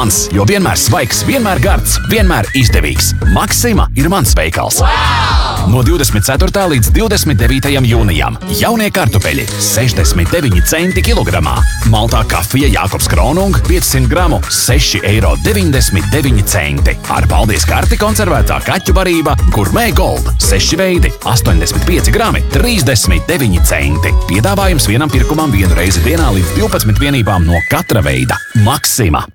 mans, jo vienmēr svaigs, vienmēr gards, vienmēr izdevīgs. Maxima ir mans veikals. No 24. līdz 29. jūnijam jaunie kartupeļi 69 centi kilogramā. Maltā kafija Jākobs Kronung 500 gramu 6,99 eiro. Ar paldies karti konservētā kaķu barība Gourmet Gold 6 veidi 85 grami 39 centi. Piedāvājums vienam pirkumam vienu reizi dienā līdz 12 vienībām no katra veida. Maxima.